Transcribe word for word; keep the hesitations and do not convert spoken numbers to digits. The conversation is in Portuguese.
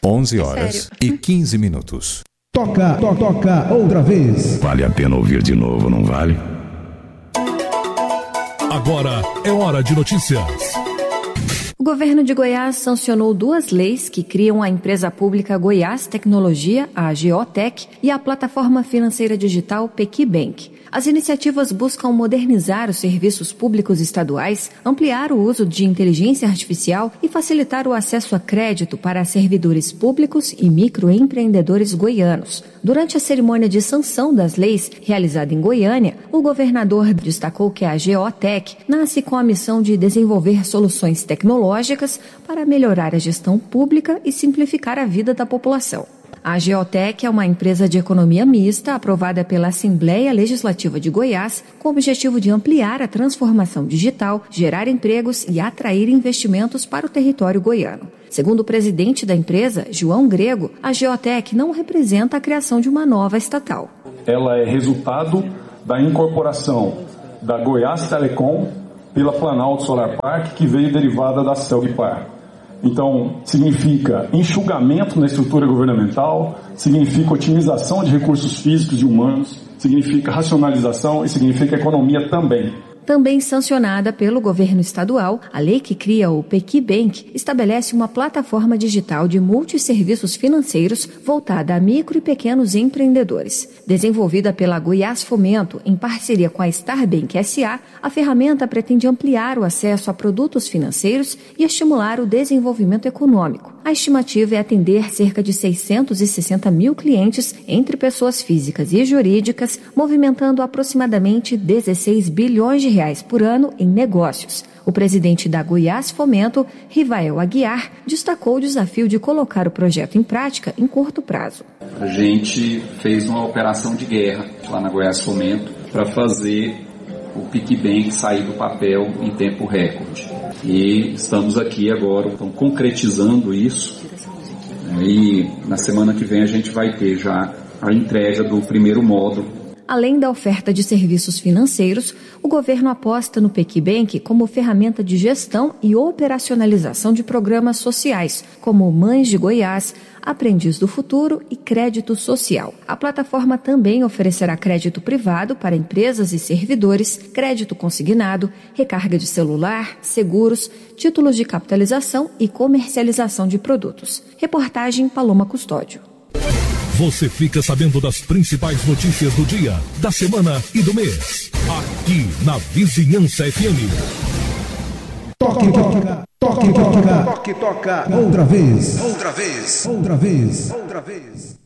onze horas e quinze minutos. Toca, to, toca outra vez. Vale a pena ouvir de novo, não vale? Agora é hora de notícias. O governo de Goiás sancionou duas leis que criam a empresa pública Goiás Tecnologia, a Geotec, e a plataforma financeira digital PequiBank. As iniciativas buscam modernizar os serviços públicos estaduais, ampliar o uso de inteligência artificial e facilitar o acesso a crédito para servidores públicos e microempreendedores goianos. Durante a cerimônia de sanção das leis, realizada em Goiânia, o governador destacou que a Geotec nasce com a missão de desenvolver soluções tecnológicas para melhorar a gestão pública e simplificar a vida da população. A Geotec é uma empresa de economia mista aprovada pela Assembleia Legislativa de Goiás com o objetivo de ampliar a transformação digital, gerar empregos e atrair investimentos para o território goiano. Segundo o presidente da empresa, João Grego, a Geotec não representa a criação de uma nova estatal. Ela é resultado da incorporação da Goiás Telecom pela Planalto Solar Park, que veio derivada da Celgpar. Então, significa enxugamento na estrutura governamental, significa otimização de recursos físicos e humanos, significa racionalização e significa economia também. Também sancionada pelo governo estadual, a lei que cria o PequiBank estabelece uma plataforma digital de multisserviços financeiros voltada a micro e pequenos empreendedores. Desenvolvida pela Goiás Fomento em parceria com a Starbank S A, a ferramenta pretende ampliar o acesso a produtos financeiros e estimular o desenvolvimento econômico. A estimativa é atender cerca de seiscentos e sessenta mil clientes entre pessoas físicas e jurídicas, movimentando aproximadamente dezesseis bilhões de reais por ano em negócios. O presidente da Goiás Fomento, Rivael Aguiar, destacou o desafio de colocar o projeto em prática em curto prazo. A gente fez uma operação de guerra lá na Goiás Fomento para fazer o PequiBank sair do papel em tempo recorde. E estamos aqui agora, então, concretizando isso. E na semana que vem a gente vai ter já a entrega do primeiro módulo. Além da oferta de serviços financeiros, o governo aposta no PequiBank como ferramenta de gestão e operacionalização de programas sociais, como Mães de Goiás, Aprendiz do Futuro e Crédito Social. A plataforma também oferecerá crédito privado para empresas e servidores, crédito consignado, recarga de celular, seguros, títulos de capitalização e comercialização de produtos. Reportagem Paloma Custódio. Você fica sabendo das principais notícias do dia, da semana e do mês. Aqui na Vizinhança F M. Toque, toca, toque, toca, toque, toca. Outra vez, outra vez, outra vez, outra vez.